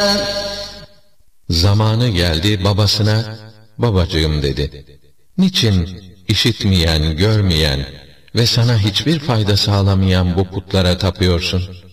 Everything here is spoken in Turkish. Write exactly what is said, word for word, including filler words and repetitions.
Zamanı geldi babasına, babacığım dedi. Niçin işitmeyen, görmeyen ve sana hiçbir fayda sağlamayan bu putlara tapıyorsun?